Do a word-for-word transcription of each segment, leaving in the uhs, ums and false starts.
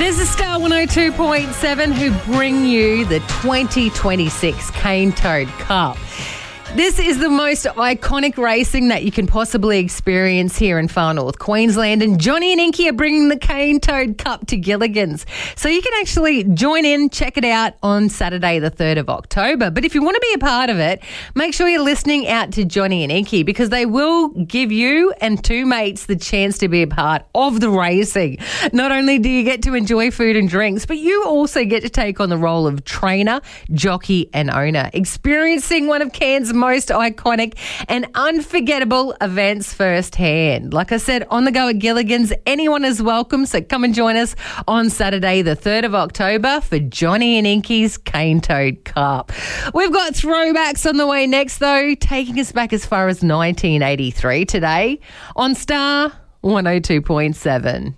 This is Star one oh two point seven who bring you the twenty twenty-six Cane Toad Cup. This is the most iconic racing that you can possibly experience here in far north Queensland, and Johnny and Inky are bringing the Cane Toad Cup to Gilligan's. So you can actually join in, check it out on Saturday the third of October. But if you want to be a part of it, make sure you're listening out to Johnny and Inky, because they will give you and two mates the chance to be a part of the racing. Not only do you get to enjoy food and drinks, but you also get to take on the role of trainer, jockey and owner, experiencing one of Cairns' most iconic and unforgettable events firsthand. Like I said, on the go at Gilligan's, anyone is welcome, so come and join us on Saturday the third of October for Johnny and Inky's Cane Toad Cup. We've got throwbacks on the way next though, taking us back as far as nineteen eighty-three today on Star one oh two point seven.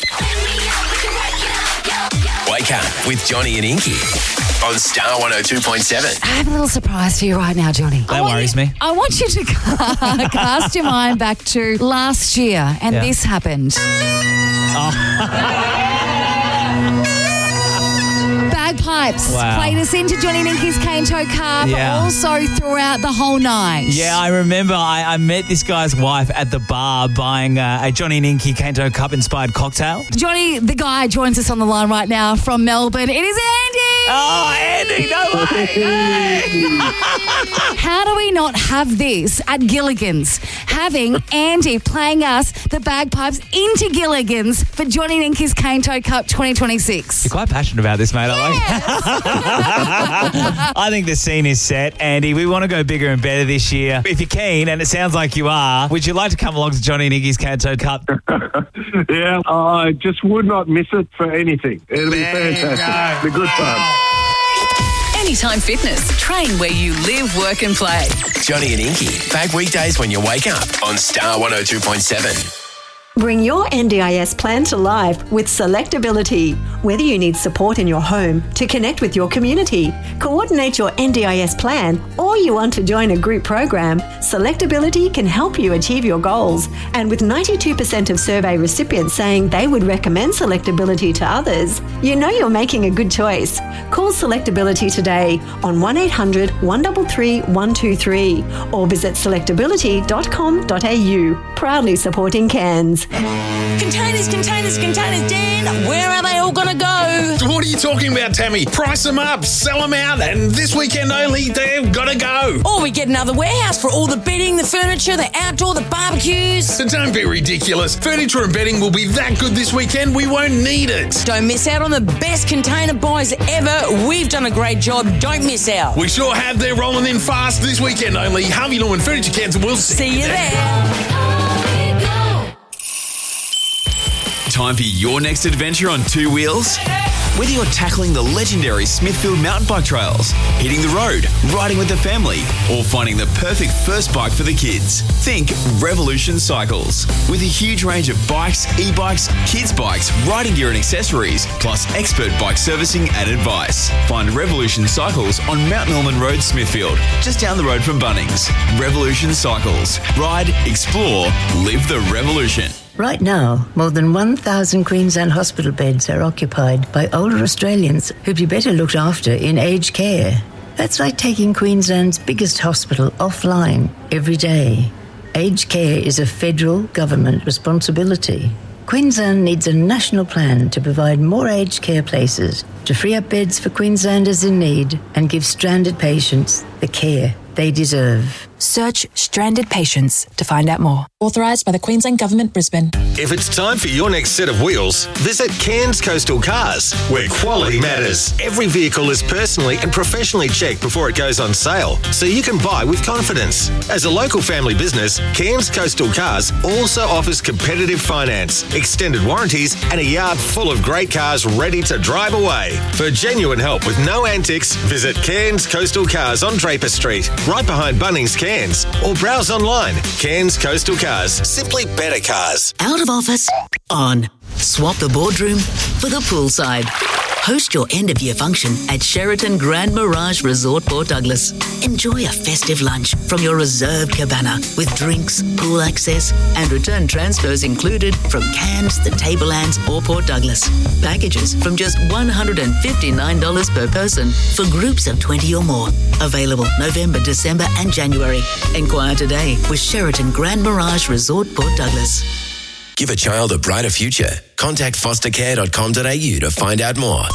Wake up with Johnny and Inky on Star one oh two point seven. I have a little surprise for you right now, Johnny. That worries you, me. I want you to cast your mind back to last year, and Yeah. this happened. Bagpipes Wow. played us into Johnny and Inky's Cane Toad Cup, Yeah. also throughout the whole night. Yeah, I remember I, I met this guy's wife at the bar buying uh, a Johnny and Inky Cane Toad Cup inspired cocktail. Johnny, the guy, joins us on the line right now from Melbourne. It is Andy! Oh, Andy, no way! Hey! How do we not have this at Gilligan's? Having Andy playing us the bagpipes into Gilligan's for Johnny and Inky's Cane Toad Cup twenty twenty-six. You're quite passionate about this, mate. I like I think the scene is set, Andy. We want to go bigger and better this year. If you're keen, and it sounds like you are, would you like to come along to Johnny and Inky's Cane Toad Cup? Yeah, I just would not miss it for anything. It'll be There you fantastic. go. The good fun. Anytime Fitness. Train where you live, work and play. Johnny and Inky, back weekdays when you wake up on Star one oh two point seven. Bring your N D I S plan to life with Selectability. Whether you need support in your home to connect with your community, coordinate your N D I S plan, or you want to join a group program, Selectability can help you achieve your goals. And with ninety-two percent of survey recipients saying they would recommend Selectability to others, you know you're making a good choice. Call Selectability today on one eight hundred, one three three, one two three or visit selectability dot com dot a u. Proudly supporting Cairns. Containers, containers, containers, Dan. Where are they all going to go? What are you talking about, Tammy? Price them up, sell them out, and this weekend only, they've got to go. Or we get another warehouse for all the bedding, the furniture, the outdoor, the barbecues. So don't be ridiculous. Furniture and bedding will be that good this weekend, we won't need it. Don't miss out on the best container buys ever. We've done a great job. Don't miss out. We sure have. They're rolling in fast this weekend only. Harvey Norman Furniture Cairns, and we'll See you there. Time for your next adventure on two wheels? Whether you're tackling the legendary Smithfield mountain bike trails, hitting the road, riding with the family, or finding the perfect first bike for the kids, think Revolution Cycles. With a huge range of bikes, e-bikes, kids' bikes, riding gear and accessories, plus expert bike servicing and advice. Find Revolution Cycles on Mount Norman Road, Smithfield, just down the road from Bunnings. Revolution Cycles. Ride, explore, live the revolution. Right now, more than one thousand Queensland hospital beds are occupied by older Australians who'd be better looked after in aged care. That's like taking Queensland's biggest hospital offline every day. Aged care is a federal government responsibility. Queensland needs a national plan to provide more aged care places, to free up beds for Queenslanders in need and give stranded patients the care they deserve. Search Stranded Patients to find out more. Authorised by the Queensland Government, Brisbane. If it's time for your next set of wheels, visit Cairns Coastal Cars, where quality matters. Every vehicle is personally and professionally checked before it goes on sale, so you can buy with confidence. As a local family business, Cairns Coastal Cars also offers competitive finance, extended warranties, and a yard full of great cars ready to drive away. For genuine help with no antics, visit Cairns Coastal Cars on Draper Street, right behind Bunnings Cairns, or browse online. Cairns Coastal Cars, simply better cars. Out of office, on. Swap the boardroom for the poolside. Host your end-of-year function at Sheraton Grand Mirage Resort Port Douglas. Enjoy a festive lunch from your reserved cabana with drinks, pool access and return transfers included from Cairns, the Tablelands or Port Douglas. Packages from just one hundred fifty-nine dollars per person for groups of twenty or more. Available November, December and January. Enquire today with Sheraton Grand Mirage Resort Port Douglas. Give a child a brighter future. Contact foster care dot com dot a u to find out more.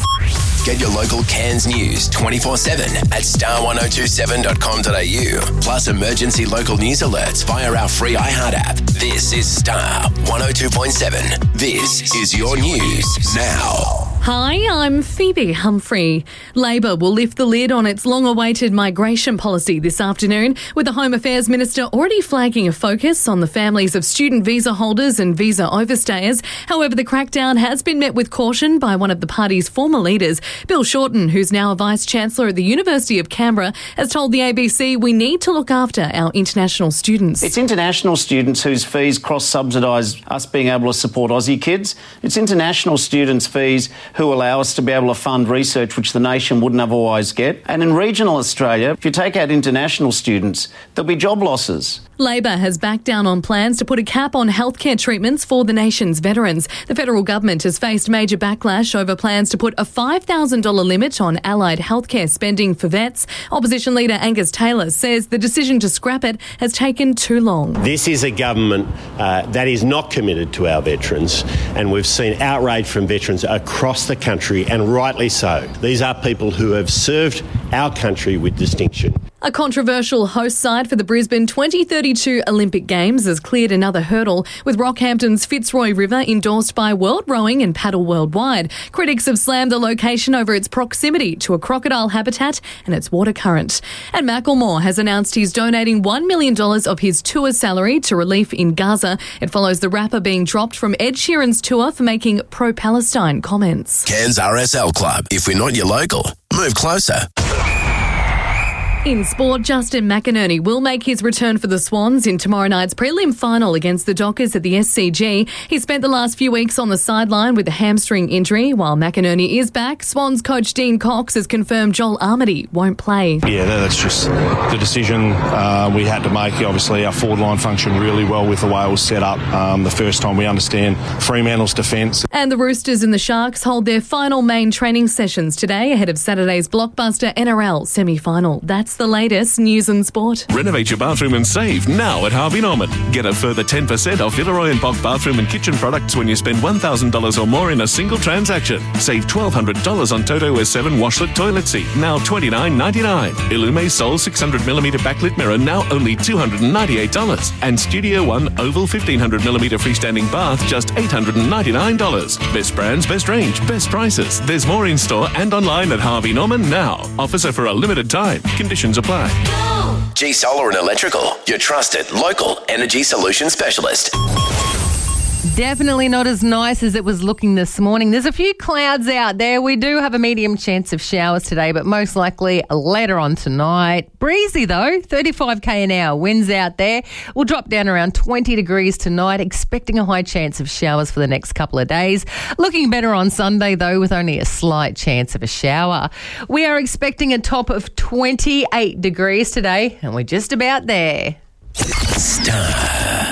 Get your local Cairns news twenty-four seven at star one oh two seven dot com dot a u. Plus emergency local news alerts via our free iHeart app. This is Star one oh two point seven. This is your news now. Hi, I'm Phoebe Humphrey. Labor will lift the lid on its long-awaited migration policy this afternoon, with the Home Affairs Minister already flagging a focus on the families of student visa holders and visa overstayers. However, the crackdown has been met with caution by one of the party's former leaders. Bill Shorten, who's now a Vice-Chancellor at the University of Canberra, has told the A B C we need to look after our international students. It's international students whose fees cross-subsidise us being able to support Aussie kids. It's international students' fees who allow us to be able to fund research which the nation wouldn't otherwise get. And in regional Australia, if you take out international students, there'll be job losses. Labor has backed down on plans to put a cap on healthcare treatments for the nation's veterans. The federal government has faced major backlash over plans to put a five thousand dollars limit on allied healthcare spending for vets. Opposition leader Angus Taylor says the decision to scrap it has taken too long. This is a government uh, that is not committed to our veterans, and we've seen outrage from veterans across the country, and rightly so. These are people who have served our country with distinction. A controversial host site for the Brisbane twenty thirty-two Olympic Games has cleared another hurdle, with Rockhampton's Fitzroy River endorsed by World Rowing and Paddle Worldwide. Critics have slammed the location over its proximity to a crocodile habitat and its water current. And Macklemore has announced he's donating one million dollars of his tour salary to relief in Gaza. It follows the rapper being dropped from Ed Sheeran's tour for making pro-Palestine comments. Cairns R S L Club. If we're not your local, move closer. In sport, Justin McInerney will make his return for the Swans in tomorrow night's prelim final against the Dockers at the S C G. He spent the last few weeks on the sideline with a hamstring injury. While McInerney is back, Swans coach Dean Cox has confirmed Joel Armady won't play. Yeah, that's just the decision uh, we had to make. Obviously, our forward line functioned really well with the way it was set up um, the first time. We understand Fremantle's defence. And the Roosters and the Sharks hold their final main training sessions today ahead of Saturday's blockbuster N R L semi-final. That's the latest news and sport. Renovate your bathroom and save now at Harvey Norman. Get a further ten percent off Villeroy and Bock bathroom and kitchen products when you spend one thousand dollars or more in a single transaction. Save twelve hundred dollars on Toto S seven washlet toilet seat, now twenty-nine ninety-nine. Illume Sol six hundred millimeter backlit mirror, now only two hundred ninety-eight dollars. And Studio One Oval fifteen hundred millimeter freestanding bath, just eight hundred ninety-nine dollars. Best brands, best range, best prices. There's more in store and online at Harvey Norman now. Offers are for a limited time. Conditions apply. G Solar and Electrical, your trusted local energy solution specialist. Definitely not as nice as it was looking this morning. There's a few clouds out there. We do have a medium chance of showers today, but most likely later on tonight. Breezy though, thirty-five k an hour. Winds out there. We'll drop down around twenty degrees tonight, expecting a high chance of showers for the next couple of days. Looking better on Sunday though, with only a slight chance of a shower. We are expecting a top of twenty-eight degrees today, and we're just about there. Star.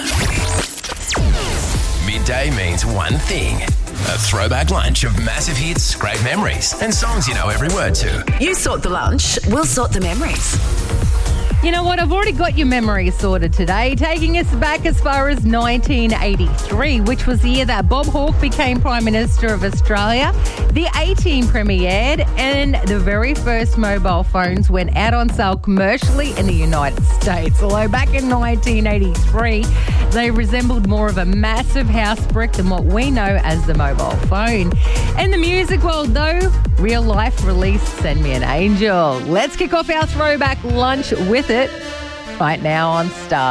Midday means one thing. A throwback lunch of massive hits, great memories, and songs you know every word to. You sort the lunch, we'll sort the memories. You know what? I've already got your memories sorted today, taking us back as far as nineteen eighty-three, which was the year that Bob Hawke became Prime Minister of Australia. The A-Team premiered, and the very first mobile phones went out on sale commercially in the United States. Although back in nineteen eighty-three, they resembled more of a massive house brick than what we know as the mobile phone. In the music world, though, Real Life released Send Me an Angel. Let's kick off our throwback lunch with it right now on Star.